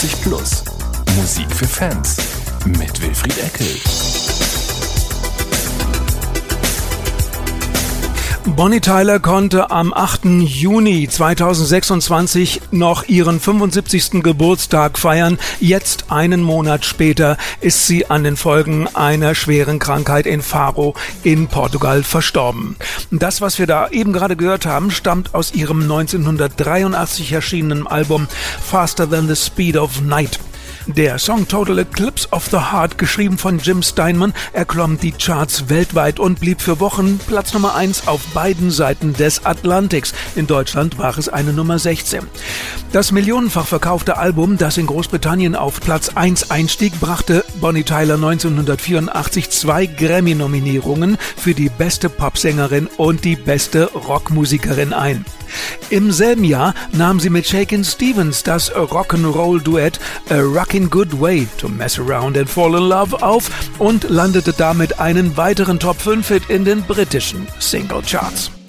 50+. Musik für Fans. Mit Wilfried Eckel. Bonnie Tyler konnte am 8. Juni 2026 noch ihren 75. Geburtstag feiern. Jetzt, einen Monat später, ist sie an den Folgen einer schweren Krankheit in Faro in Portugal verstorben. Das, was wir da eben gerade gehört haben, stammt aus ihrem 1983 erschienenen Album Faster Than the Speed of Night. Der Song Total Eclipse of the Heart, geschrieben von Jim Steinman, erklomm die Charts weltweit und blieb für Wochen Platz Nummer 1 auf beiden Seiten des Atlantiks. In Deutschland war es eine Nummer 16. Das millionenfach verkaufte Album, das in Großbritannien auf Platz 1 einstieg, brachte Bonnie Tyler 1984 2 Grammy-Nominierungen für die beste Popsängerin und die beste Rockmusikerin ein. Im selben Jahr nahm sie mit Shakin' Stevens das Rock'n'Roll-Duett A Rockin' Good Way to Mess Around and Fall in Love auf und landete damit einen weiteren Top-5-Hit in den britischen Single-Charts.